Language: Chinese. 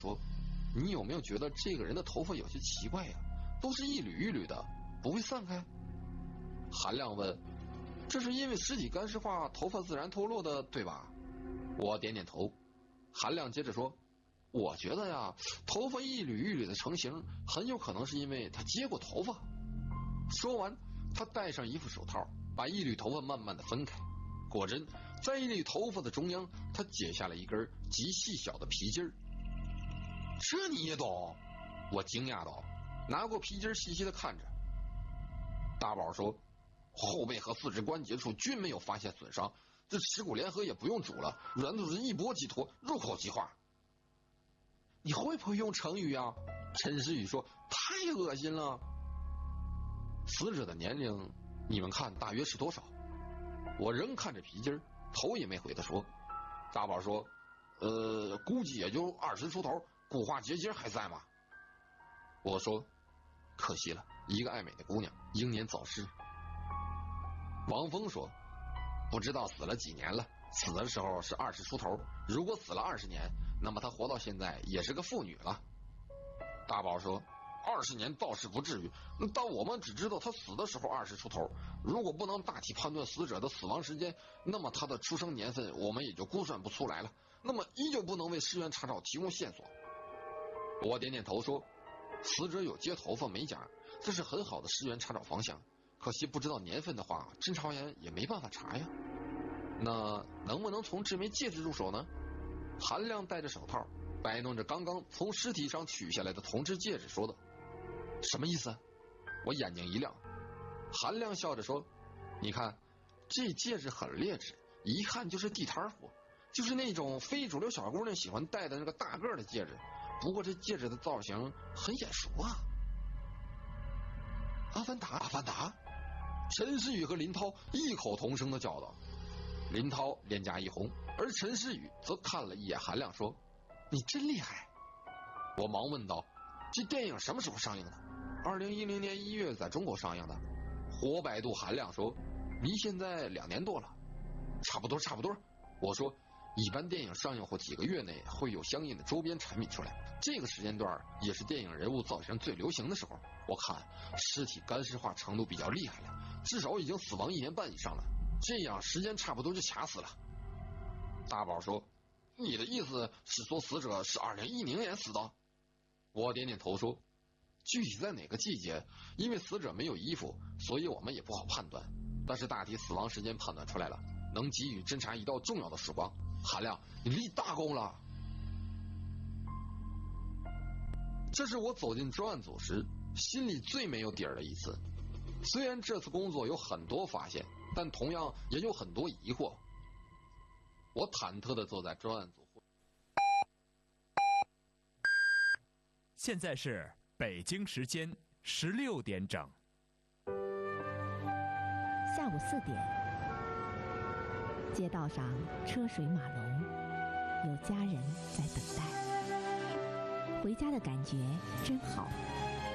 说：“你有没有觉得这个人的头发有些奇怪呀？都是一缕一缕的，不会散开？”韩亮问：“这是因为尸体干湿化，头发自然脱落的，对吧？”我点点头。韩亮接着说：“我觉得呀，头发一缕一缕的成型，很有可能是因为他接过头发。”说完，他戴上一副手套，把一缕头发慢慢的分开。果真，在一缕头发的中央，他解下了一根极细小的皮筋儿。这你也懂？我惊讶道，拿过皮筋细细的看着。大宝说：“后背和四肢关节处均没有发现损伤，这耻骨联合也不用煮了，软组织一剥即脱，入口即化。”你会不会用成语啊？陈诗雨说：“太恶心了。”死者的年龄，你们看大约是多少？我仍看着皮筋，头也没回的说。大宝说：“估计也就20出头，骨化结节还在吗？”我说：“可惜了，一个爱美的姑娘，英年早逝。”王峰说：“不知道死了几年了，死的时候是20出头，如果死了20年，那么她活到现在也是个妇女了。”大宝说：“20年倒是不至于，但我们只知道他死的时候20出头，如果不能大体判断死者的死亡时间，那么他的出生年份我们也就估算不出来了，那么依旧不能为尸源查找提供线索。”我点点头说：“死者有接头发美甲，这是很好的尸源查找方向，可惜不知道年份的话，侦查员也没办法查呀。那能不能从这枚戒指入手呢？”韩亮戴着手套，摆弄着刚刚从尸体上取下来的铜制戒指说道。“什么意思？”我眼睛一亮。韩亮笑着说：“你看，这戒指很劣质，一看就是地摊货，就是那种非主流小姑娘喜欢戴的那个大个的戒指。不过这戒指的造型很眼熟啊。”阿凡达！陈诗雨和林涛异口同声的叫道。林涛脸颊一红，而陈诗雨则看了一眼韩亮说：“你真厉害。”我忙问道：“这电影什么时候上映的？”“2010年1月在中国上映的。”活百度韩亮说：“离现在2年多了。”“差不多。”我说：“一般电影上映后几个月内会有相应的周边产品出来，这个时间段也是电影人物造型最流行的时候。我看尸体干湿化程度比较厉害了，至少已经死亡1年半以上了，这样时间差不多就卡死了。”大宝说：“你的意思是说死者是2010年死的？”我点点头说：“具体在哪个季节？因为死者没有衣服，所以我们也不好判断。但是大体死亡时间判断出来了，能给予侦查一道重要的曙光。韩亮，你立大功了！”这是我走进专案组时心里最没有底儿的一次。虽然这次工作有很多发现，但同样也有很多疑惑。我忐忑地坐在专案组会。 现在是北京时间16点整。 下午4点，街道上车水马龙，有家人在等待。回家的感觉真好。